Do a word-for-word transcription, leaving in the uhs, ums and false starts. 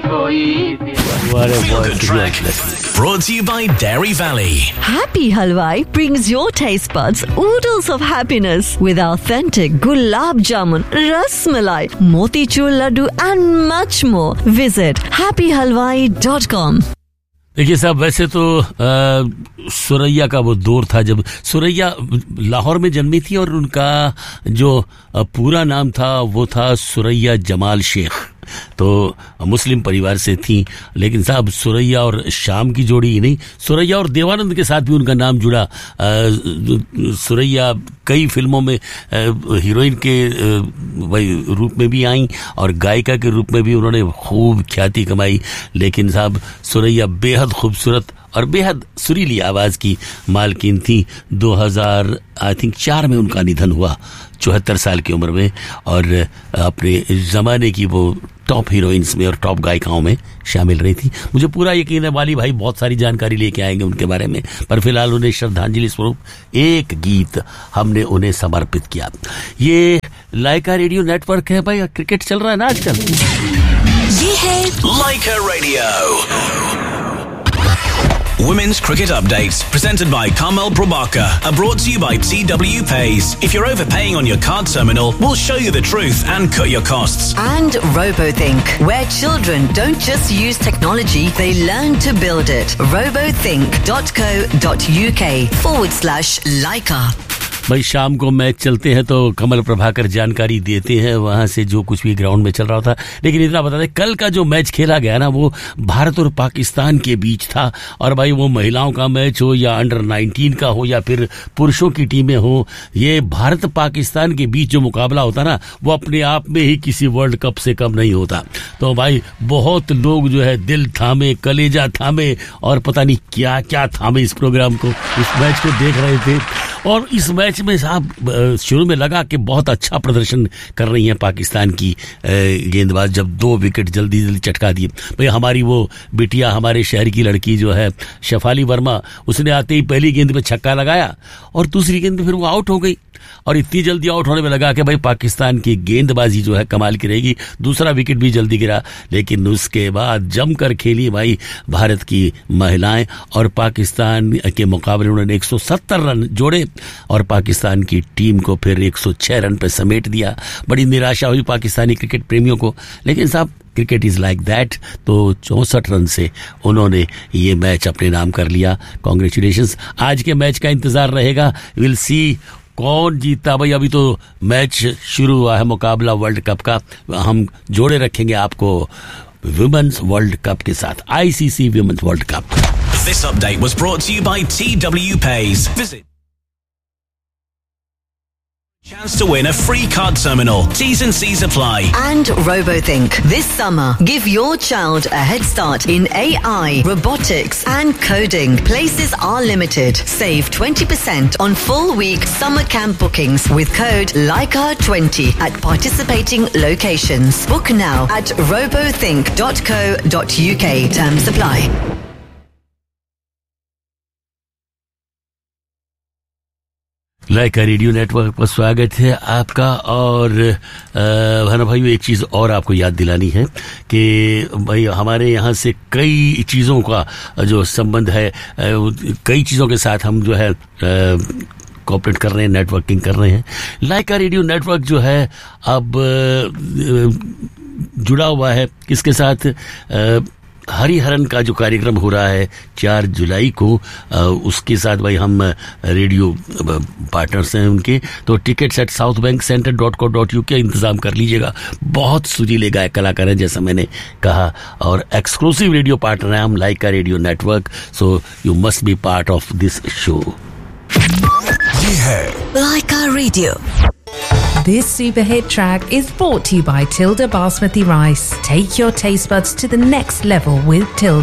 What a Feel good track. Brought to you by Dairy Valley. Happy Halwai brings your taste buds oodles of happiness with authentic gulab jamun, ras malai, motichur laddu and much more. Visit happy halwai dot com. देखिए साहब, वैसे तो आ, सुरैया का वो दौर था जब सुरैया लाहौर में जन्मी थी और उनका जो पूरा नाम था वो था सुरैया जमाल शेख। तो मुस्लिम परिवार से थी, लेकिन साहब सुरैया और शाम की जोड़ी ही नहीं, सुरैया और देवानंद के साथ भी उनका नाम जुड़ा। सुरैया कई फिल्मों में हीरोइन के वही रूप में भी आई और गायिका के रूप में भी उन्होंने खूब ख्याति कमाई। लेकिन साहब सुरैया बेहद खूबसूरत और बेहद सुरीली आवाज की मालकिन थी। दो हज़ार आई थिंक चार में उनका निधन हुआ, चौहत्तर साल की उम्र में, और अपने जमाने की वो टॉप हीरोइंस में और टॉप गायिकाओं में शामिल रही थी। मुझे पूरा यकीन है वाली भाई बहुत सारी जानकारी लेके आएंगे उनके बारे में, पर फिलहाल उन्हें श्रद्धांजलि स्वरूप एक गीत हमने उन्हें समर्पित किया। ये लाइका रेडियो नेटवर्क है भाई, क्रिकेट चल रहा है ना आजकल। ये है लाइका radio. Women's Cricket Updates, presented by Carmel Probaka, are brought to you by T W Pays. If you're overpaying on your card terminal, we'll show you the truth and cut your costs. And RoboThink, where children don't just use technology, they learn to build it. robothink dot co dot uk forward slash Laika. भाई शाम को match चलते हैं तो कमल प्रभाकर जानकारी देते हैं वहां से जो कुछ भी ग्राउंड में चल रहा था। लेकिन इतना बता दें, कल का जो मैच खेला गया ना वो भारत और पाकिस्तान के बीच था। और भाई वो महिलाओं का मैच हो या अंडर नाइनटीन का हो या फिर पुरुषों की टीमें हो, ये भारत पाकिस्तान के बीच जो मुकाबला होता ना वो अपने आप में ही किसी वर्ल्ड कप से कम नहीं होता। तो भाई बहुत लोग जो है दिल थामे, कलेजा थामे और पता नहीं क्या क्या थामे इस प्रोग्राम को, इस मैच को देख रहे थे। और इस मैच में साहब शुरू में लगा कि बहुत अच्छा प्रदर्शन कर रही हैं पाकिस्तान की गेंदबाज, जब दो विकेट जल्दी जल्दी चटका दिए। भाई हमारी वो बिटिया, हमारे शहर की लड़की जो है शेफाली वर्मा, उसने आते ही पहली गेंद पे छक्का लगाया और दूसरी गेंद पे फिर वो आउट हो गई। और इतनी जल्दी आउट होने में लगा कि भाई पाकिस्तान की गेंदबाजी जो है कमाल की रहेगी। दूसरा विकेट भी जल्दी गिरा, लेकिन उसके बाद जमकर खेली भाई भारत की महिलाएं और पाकिस्तान के मुकाबले उन्होंने एक सौ सत्तर रन जोड़े और पाकिस्तान की टीम को फिर एक सौ छह रन पे समेट दिया। बड़ी निराशा हुई पाकिस्तानी क्रिकेट प्रेमियों को, लेकिन साहब क्रिकेट इज लाइक दैट। तो चौसठ रन से उन्होंने ये मैच अपने नाम कर लिया। कॉन्ग्रेचुलेशंस। आज के मैच का इंतजार रहेगा, विल सी कौन जीतता। भाई अभी तो मैच शुरू हुआ है मुकाबला वर्ल्ड कप का, हम जोड़े रखेंगे आपको वुमेन्स वर्ल्ड कप के साथ, ICC women's world cup. This update was brought to you by T W Pays. Visit chance to win a free card terminal. T's and C's apply. And RoboThink. This summer, give your child a head start in A I, robotics and coding. Places are limited. Save twenty percent on full week summer camp bookings with code Laika twenty at participating locations. Book now at robothink dot co dot uk. Terms apply. Lyca radio network पर स्वागत है आपका। और भाना भाई एक चीज़ और आपको याद दिलानी है कि भाई हमारे यहाँ से कई चीज़ों का जो संबंध है, कई चीज़ों के साथ हम जो है कोऑपरेट कर रहे हैं, नेटवर्किंग कर रहे हैं। लाइका रेडियो नेटवर्क जो है अब जुड़ा हुआ है किसके साथ, हरिहरन का जो कार्यक्रम हो रहा है चार जुलाई को, उसके साथ भाई हम रेडियो पार्टनर्स हैं उनके। तो tickets eight south bank centre dot co dot U के इंतजाम कर लीजिएगा। बहुत सुरीले गायक कलाकार हैं जैसा मैंने कहा, और एक्सक्लूसिव रेडियो पार्टनर है हम लाइका radio network. So you must be part of this show. ये है Laika Radio. This super hit track is brought to you by Tilda Basmati Rice. Take your taste buds to the next level with Tilda.